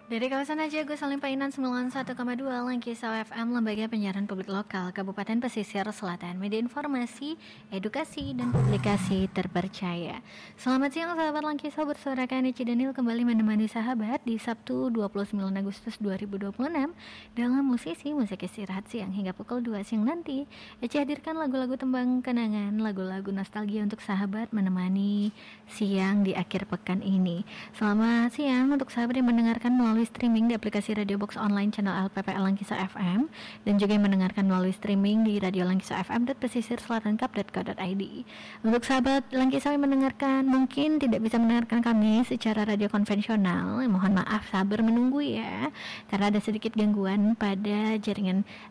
Dari kawasan Ajago Salim Painan 91,2 Langkisau FM, Lembaga Penyiaran Publik Lokal Kabupaten Pesisir Selatan, media informasi, edukasi, dan publikasi terpercaya. Selamat siang sahabat Langkisau, bersuarakan Eci Daniel kembali menemani sahabat di Sabtu 29 Agustus 2026 dalam musisi musik istirahat siang hingga pukul 2 siang nanti. Eci hadirkan lagu-lagu tembang kenangan, lagu-lagu nostalgia untuk sahabat menemani siang di akhir pekan ini. Selamat siang untuk sahabat yang mendengarkan melalui streaming di aplikasi Radio Box Online channel LPPL Langkisau FM dan juga yang mendengarkan melalui streaming di Radio Langkisau FM @pesisirselatankap.co.id. Untuk sahabat Langkisau yang mendengarkan mungkin tidak bisa mendengarkan kami secara radio konvensional, mohon maaf, sabar menunggu ya, karena ada sedikit gangguan pada jaringan